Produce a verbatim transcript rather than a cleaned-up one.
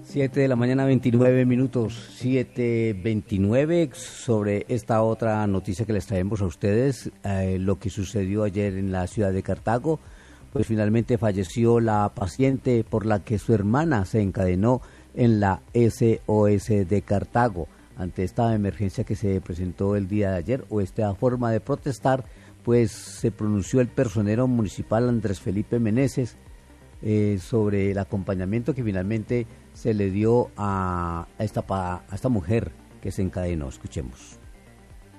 Siete de la mañana, veintinueve minutos, siete veintinueve. Sobre esta otra noticia que les traemos a ustedes, eh, lo que sucedió ayer en la ciudad de Cartago, pues finalmente falleció la paciente por la que su hermana se encadenó en la S O S de Cartago. Ante esta emergencia que se presentó el día de ayer, o esta forma de protestar, pues se pronunció el personero municipal Andrés Felipe Meneses eh, sobre el acompañamiento que finalmente se le dio a esta, a esta mujer que se encadenó. Escuchemos.